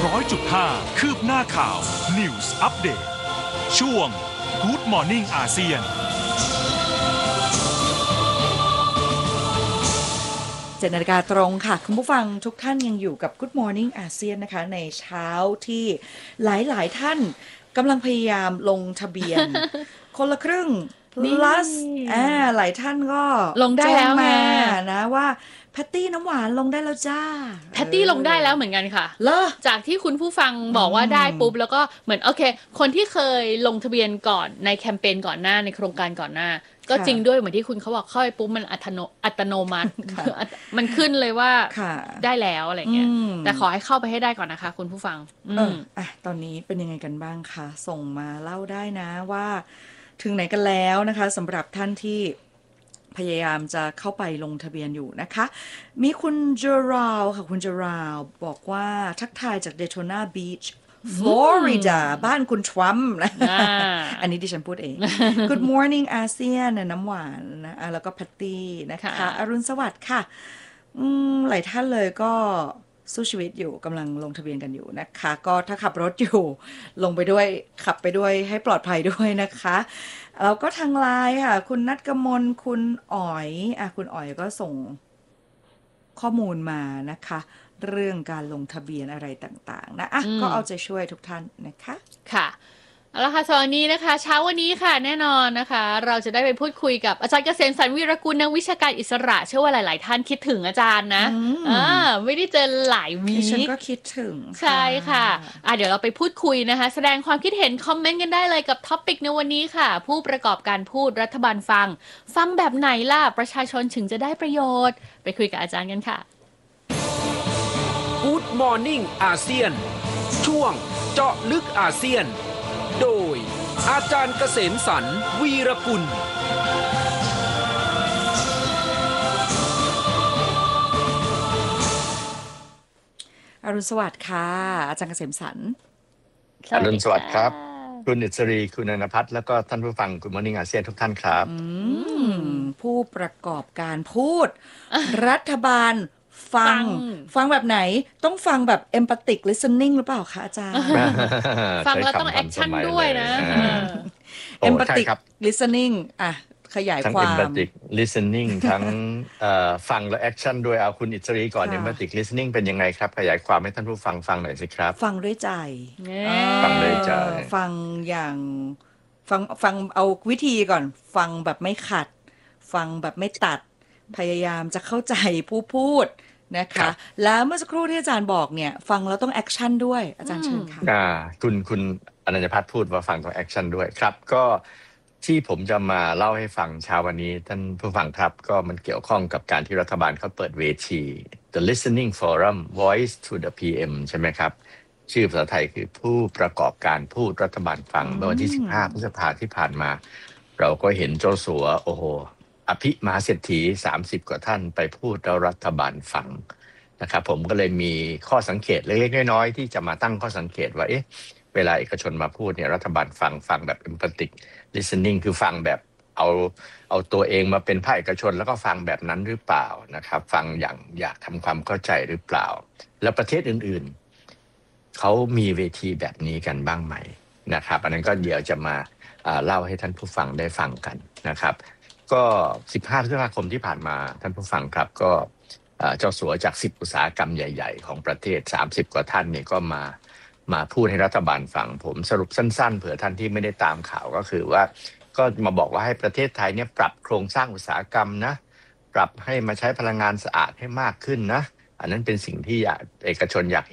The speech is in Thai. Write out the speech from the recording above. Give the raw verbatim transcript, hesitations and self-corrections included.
ร้อยจุดห้า คืบหน้าข่าว News Update ช่วง Good Morning อาเซียนเจ็ดนาฬิกาตรงค่ะคุณผู้ฟังทุกท่านยังอยู่กับ Good Morning อาเซียนนะคะในเช้าที่หลายๆท่านกำลังพยายามลงทะเบียน คนละครึ่ง plus อ่าหลายท่านก็ลงได้แล้วมานะว่าแพตตี้น้ำหวานลงได้แล้วจ้าแพตตี้ลงได้แล้วเหมือนกันค่ะเหรอจากที่คุณผู้ฟังบอกว่าได้ปุ๊บแล้วก็เหมือนโอเคคนที่เคยลงทะเบียนก่อนในแคมเปญก่อนหน้าในโครงการก่อนหน้าก็จริงด้วยเหมือนที่คุณเขาบอกเข้าไปปุ๊บมันอัตโนอัตโนมัติมันขึ้นเลยว่าได้แล้วอะไรเงี้ยแต่ขอให้เข้าไปให้ได้ก่อนนะคะคุณผู้ฟังเอออ่ะตอนนี้เป็นยังไงกันบ้างคะส่งมาเล่าได้นะว่าถึงไหนกันแล้วนะคะสำหรับท่านที่พยายามจะเข้าไปลงทะเบียนอยู่นะคะมีคุณเจอราลค่ะคุณเจอราลบอกว่าทักทายจากเดโทนาบีชฟลอริดาบ้านคุณทรัมป์นะอันนี้ดิฉันพูดเอง Good morning อาเซียนน้ำหวานนะแล้วก็แพตตี้นะคะอรุณสวัสดิ์ค่ะอืมหลายท่านเลยก็สู้ชีวิตอยู่กำลังลงทะเบียนกันอยู่นะคะก็ถ้าขับรถอยู่ลงไปด้วยขับไปด้วยให้ปลอดภัยด้วยนะคะแล้วก็ทางไลน์ค่ะคุณนัทกมลคุณอ๋อยอ่ะคุณอ๋อยก็ส่งข้อมูลมานะคะเรื่องการลงทะเบียนอะไรต่างๆนะอ่ะก็เอาใจช่วยทุกท่านนะคะค่ะเอาละค่ะสวัสดีนะคะเช้าวันนี้ค่ะแน่นอนนะคะเราจะได้ไปพูดคุยกับอาจารย์เกษมสันต์วีรกุลนักวิชาการอิสระเชื่อว่าหลายๆท่านคิดถึงอาจารย์นะอ่าไม่ได้เจอหลายวีคฉันก็คิดถึงใช่ค่ะอ่ะเดี๋ยวเราไปพูดคุยนะคะแสดงความคิดเห็นคอมเมนต์กันได้เลยกับท็อปิกในวันนี้ค่ะผู้ประกอบการพูดรัฐบาลฟังฟังแบบไหนล่ะประชาชนถึงจะได้ประโยชน์ไปคุยกับอาจารย์กันค่ะ Good Morning อาเซียนช่วงเจาะลึกอาเซียนโดยอาจารย์เกษมสันต์วีรกุลอรุณสวัสดิ์ค่ะอาจารย์เกษมสันต์อรุณสวัสดิ์ครับคุณอิสรีคุณอนันท์พัฒน์แล้วก็ท่านผู้ฟัง Good Morning อาเซียนทุกท่านครับผู้ประกอบการพูดรัฐบาลฟังฟังแบบไหนต้องฟังแบบ empathic listening หรือเปล่าคะอาจารย์ฟังแล้วต้องแอคชั่นด้วยนะ empathic listening อ่ะขยายความทั้ง empathic listening ทั้งฟังและแอคชั่นด้วยเอาคุณอิสรีก่อน empathic listening เป็นยังไงครับขยายความให้ท่านผู้ฟังฟังหน่อยสิครับฟังด้วยใจฟังด้วยใจฟังอย่างฟังฟังเอาวิธีก่อนฟังแบบไม่ขัดฟังแบบไม่ตัดพยายามจะเข้าใจผู้พูดนะคะแล้วเมื่อสักครู่ที่อาจารย์บอกเนี่ยฟังแล้วต้องแอคชั่นด้วยอาจารย์เชิญค่ะอ่าคุณคุณอนันต์พัฒน์พูดว่าฟังต้องแอคชั่นด้วยครับก็ที่ผมจะมาเล่าให้ฟังเช้าวันนี้ท่านผู้ฟังครับก็มันเกี่ยวข้องกับการที่รัฐบาลเขาเปิดเวที The Listening Forum Voice to the พี เอ็ม ใช่ไหมครับชื่อภาษาไทยคือผู้ประกอบการพูดรัฐบาลฟังเมื่อวันที่สิบห้าพฤษภาคมที่ผ่านมาเราก็เห็นเจ้าสัวโอ้โหอภิมหาเศรษฐีสามสิบกว่าท่านไปพูดแล้วรัฐบาลฟังนะครับผมก็เลยมีข้อสังเกตเล็กๆน้อยๆที่จะมาตั้งข้อสังเกตว่าเอ๊ะเวลาเอกชนมาพูดเนี่ยรัฐบาลฟังฟังแบบ empathic listening คือฟังแบบเอาเอาตัวเองมาเป็นภาคเอกชนแล้วก็ฟังแบบนั้นหรือเปล่านะครับฟังอย่างอยากทำความเข้าใจหรือเปล่าแล้วประเทศอื่นๆเขามีเวทีแบบนี้กันบ้างไหมนะครับอันนั้นก็เดี๋ยวจะมาเล่าให้ท่านผู้ฟังได้ฟังกันนะครับก็สิบห้าพฤษภาคมที่ผ่านมาท่านผู้ฟังครับก็เจ้าสัวจากสิบอุตสาหกรรมใหญ่ๆของประเทศสามสิบกว่าท่านเนี่ยก็มามาพูดให้รัฐบาลฟังผมสรุปสั้นๆเผื่อท่านที่ไม่ได้ตามข่าวก็คือว่าก็มาบอกว่าให้ประเทศไทยเนี่ยปรับโครงสร้างอุตสาหกรรมนะปรับให้มาใช้พลังงานสะอาดให้มากขึ้นนะอันนั้นเป็นสิ่งที่อยากเอกชนอยาก